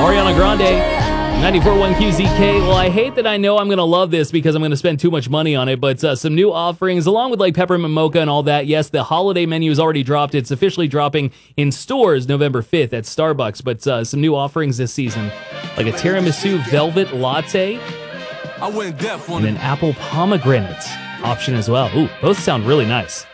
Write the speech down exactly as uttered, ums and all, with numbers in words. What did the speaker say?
Ariana Grande, ninety-four point one Q Z K. Well, I hate that I know I'm going to love this because I'm going to spend too much money on it, but uh, some new offerings along with like peppermint mocha and all that. Yes, the holiday menu is already dropped. It's officially dropping in stores November fifth at Starbucks, but uh, some new offerings this season, like a tiramisu velvet latte and an apple pomegranate option as well. Ooh, both sound really nice.